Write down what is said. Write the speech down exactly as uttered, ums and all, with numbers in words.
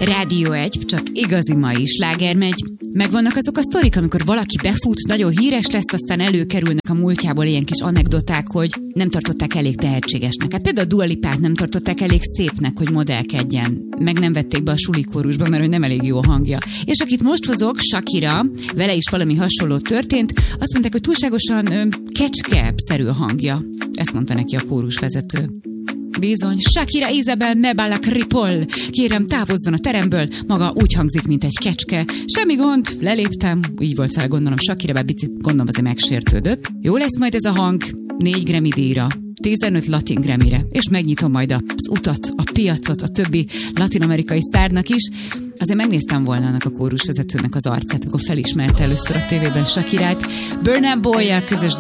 Rádió egy, csak igazi mai sláger megy. Megvannak azok a sztorik, amikor valaki befut, nagyon híres lesz, aztán előkerülnek a múltjából ilyen kis anekdoták, hogy nem tartották elég tehetségesnek. Hát például a Dua Lipát nem tartották elég szépnek, hogy modellkedjen. Meg nem vették be a sulikórusba, mert ő nem elég jó a hangja. És akit most hozok, Shakira, vele is valami hasonló történt, azt mondták, hogy túlságosan ö, kecske-szerű a hangja. Ezt mondta neki a kórusvezető. Bizony, Shakira Isabel Mebalak Ripoll. Kérem, távozzon a teremből, maga úgy hangzik, mint egy kecske. Semmi gond, leléptem, így volt fel, gondolom Shakira, bár picit gondolom azért megsértődött. Jó lesz majd ez a hang, négy Grammy díjra, tizenöt Latin Grammyre, és megnyitom majd az utat, a piacot a többi latin-amerikai sztárnak is. Azért megnéztem volna annak a kórusvezetőnek az arcát, amikor felismerte először a tévében Shakirát. Burna Boy-jal közös